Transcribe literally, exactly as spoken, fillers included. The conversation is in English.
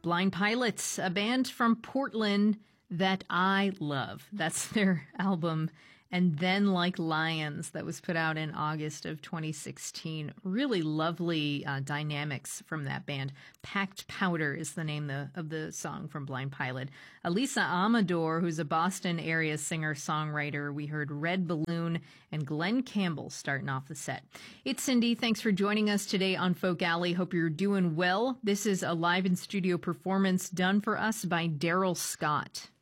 Blind Pilots, a band from Portland that I love. That's their album, And Then Like Lions, that was put out in August of twenty sixteen. Really lovely uh, dynamics from that band. Packed Powder is the name the, of the song from Blind Pilot. Elisa Amador, who's a Boston area singer-songwriter. We heard Red Balloon, and Glenn Campbell starting off the set. It's Cindy. Thanks for joining us today on Folk Alley. Hope you're doing well. This is a live in studio performance done for us by Daryl Scott.